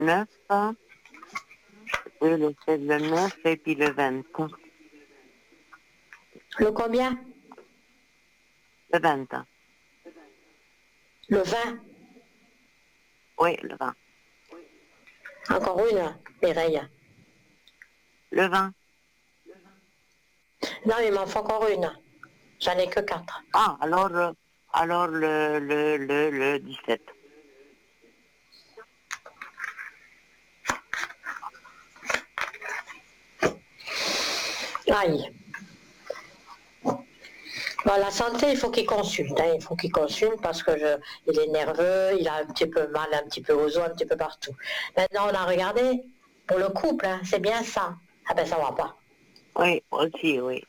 9, le 7, le 9 et puis le 20. Le combien? Le 20. Le 20. Oui, le 20. Encore une, Mireille. Le 20. Non, il m'en faut encore une. J'en ai que 4. Ah, alors le 17. Aïe. Bon, la santé, il faut qu'il consulte. Hein. Il faut qu'il consulte parce que il est nerveux, il a un petit peu mal, un petit peu aux os, un petit peu partout. Maintenant, on a regardé pour le couple, hein, c'est bien ça. Ah ben, ça va pas. Oui, aussi, oui.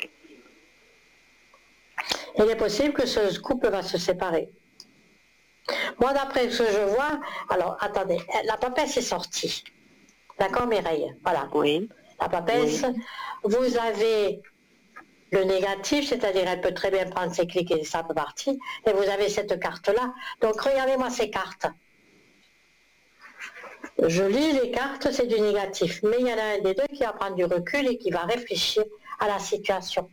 Il est possible que ce couple va se séparer. Moi, d'après ce que je vois, alors, attendez, la papesse est sortie. D'accord, Mireille? Voilà. Oui, La papesse, vous avez le négatif, c'est-à-dire elle peut très bien prendre ses clics et ça peut partir, et vous avez cette carte-là. Donc regardez-moi ces cartes. Je lis les cartes, c'est du négatif, mais il y en a un des deux qui va prendre du recul et qui va réfléchir à la situation.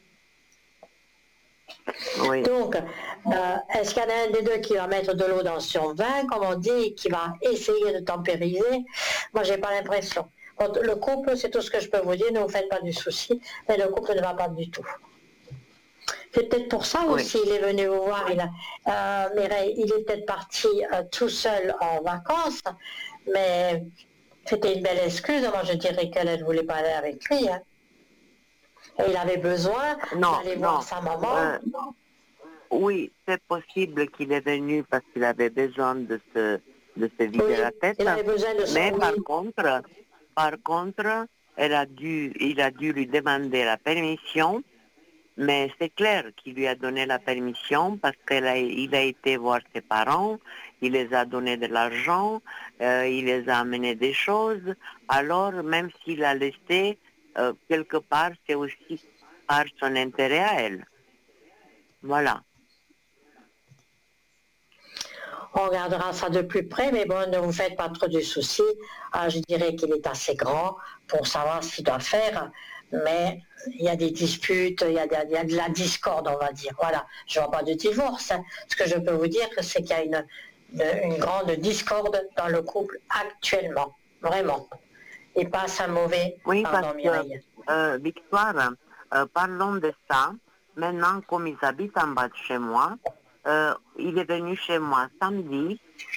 oui. Donc, est-ce qu'il y en a un des deux qui va mettre de l'eau dans son vin, comme on dit, et qui va essayer de tempériser? Moi, j'ai pas l'impression. Le couple, c'est tout ce que je peux vous dire, ne vous faites pas du souci, mais le couple ne va pas du tout. C'est peut-être pour ça aussi, il est venu vous voir, Mireille, il est peut-être parti tout seul en vacances, mais c'était une belle excuse, moi je dirais qu'elle ne voulait pas aller avec lui. Hein. Et il avait besoin d'aller voir sa maman. Oui, c'est possible qu'il est venu parce qu'il avait besoin de se vider la tête. Il avait besoin de Mais sortir. par contre, il a dû lui demander la permission. Mais c'est clair qu'il lui a donné la permission parce qu'il a été voir ses parents, il les a donné de l'argent, il les a amené des choses. Alors, même s'il a laissé, quelque part, c'est aussi par son intérêt à elle. Voilà. On regardera ça de plus près, mais bon, ne vous faites pas trop de soucis. Je dirais qu'il est assez grand pour savoir ce qu'il doit faire, mais il y a des disputes, il y a de la discorde, on va dire. Voilà, je ne vois pas de divorce. Hein. Ce que je peux vous dire, c'est qu'il y a une grande discorde dans le couple actuellement, vraiment. Et pas un mauvais, Oui, pardon parce Mireille. que, Victoire, parlons de ça. Maintenant, comme ils habitent en bas de chez moi, il est venu chez moi samedi.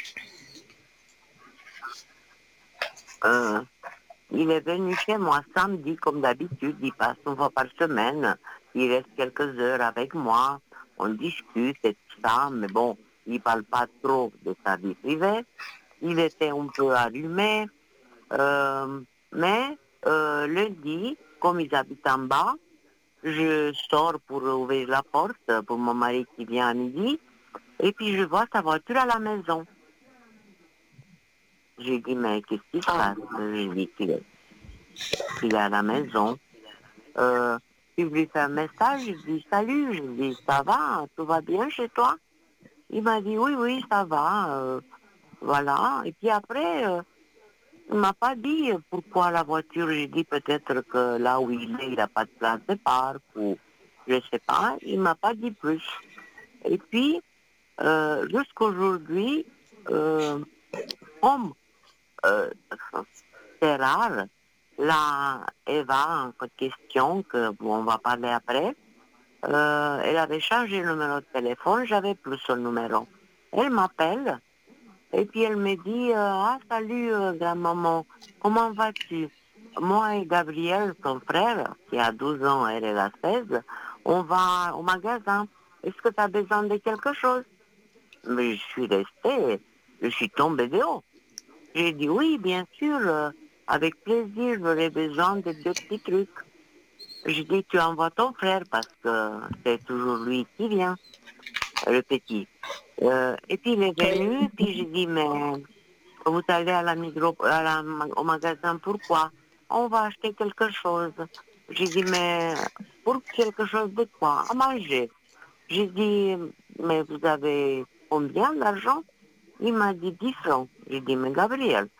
Il est venu chez moi samedi, comme d'habitude, il passe une fois par semaine, il reste quelques heures avec moi, on discute et tout ça, mais bon, il parle pas trop de sa vie privée, il était un peu allumé, mais lundi, comme ils habitent en bas, je sors pour ouvrir la porte pour mon mari qui vient à midi, et puis je vois sa voiture à la maison. J'ai dit, mais qu'est-ce qui se passe? J'ai dit qu'il est à la maison. Je lui fais un message, je dis salut, je dis ça va, tout va bien chez toi? Il m'a dit oui, ça va, voilà. Et puis après, il m'a pas dit pourquoi la voiture. J'ai dit peut-être que là où il est, il n'a pas de place de parc ou je sais pas. Il m'a pas dit plus. Et puis, jusqu'aujourd'hui, comme c'est rare, la Eva en question, que on va parler après, elle avait changé le numéro de téléphone, j'avais plus son numéro. Elle m'appelle et puis elle me dit ah salut grand-maman, comment vas-tu? Moi et Gabriel, ton frère, qui a 12 ans, elle a 16, on va au magasin. Est-ce que tu as besoin de quelque chose? Mais je suis restée, je suis tombée de haut. J'ai dit oui, bien sûr, avec plaisir, j'aurais besoin de 2 petits trucs. Je dis, tu envoies ton frère parce que c'est toujours lui qui vient, le petit. Et puis il est venu, puis j'ai dit, mais vous allez à au magasin, pourquoi? On va acheter quelque chose. J'ai dit, mais pour quelque chose de quoi? À manger. J'ai dit, mais vous avez combien d'argent? Il m'a dit 10 francs. J'ai dit, mais Gabriel,